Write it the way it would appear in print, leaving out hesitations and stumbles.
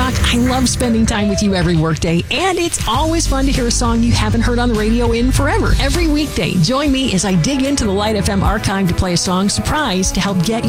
Rock. I love spending time with you every workday, and it's always fun to hear a song you haven't heard on the radio in forever. Every weekday, join me as I dig into the Light FM archive to play a song surprise to help get